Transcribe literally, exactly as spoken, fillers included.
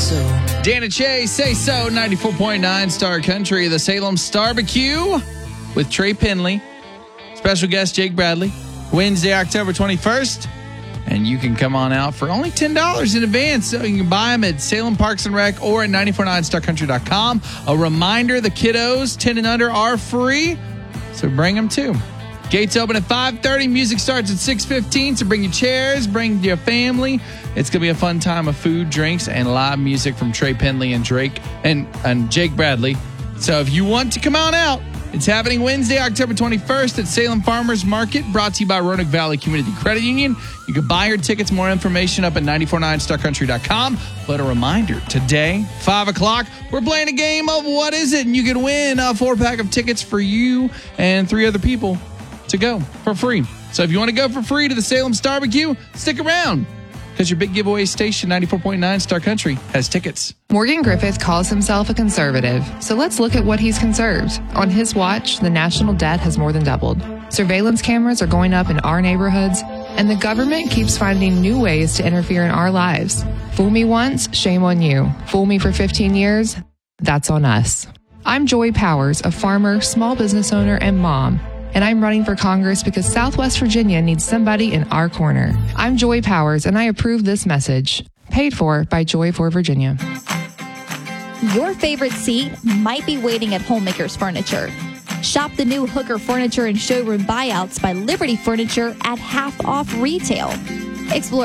so. Dana Chase, Say So, ninety-four point nine Star Country, the Salem Starbecue with Trey Penley. Special guest Jake Bradley. Wednesday, October twenty-first. And you can come on out for only ten dollars in advance. So you can buy them at Salem Parks and Rec or at nine four nine star country dot com. A reminder, the kiddos ten and under are free. So bring them too. Gates open at five thirty. Music starts at six fifteen. So bring your chairs, bring your family. It's going to be a fun time of food, drinks, and live music from Trey Penley and Drake and, and Jake Bradley. So if you want to come on out, it's happening Wednesday, October twenty-first at Salem Farmers Market, brought to you by Roanoke Valley Community Credit Union. You can buy your tickets, more information up at nine four nine star country dot com. But a reminder, today, five o'clock, we're playing a game of What Is It? And you can win a four-pack of tickets for you and three other people to go for free. So if you want to go for free to the Salem Starbecue, stick around, because your big giveaway station, ninety-four point nine Star Country, has tickets. Morgan Griffith calls himself a conservative, so let's look at what he's conserved. On his watch, the national debt has more than doubled. Surveillance cameras are going up in our neighborhoods, and the government keeps finding new ways to interfere in our lives. Fool me once, shame on you. Fool me for fifteen years, that's on us. I'm Joy Powers, a farmer, small business owner, and mom. And I'm running for Congress because Southwest Virginia needs somebody in our corner. I'm Joy Powers, and I approve this message. Paid for by Joy for Virginia. Your favorite seat might be waiting at Homemakers Furniture. Shop the new Hooker Furniture and Showroom buyouts by Liberty Furniture at half off retail. Explore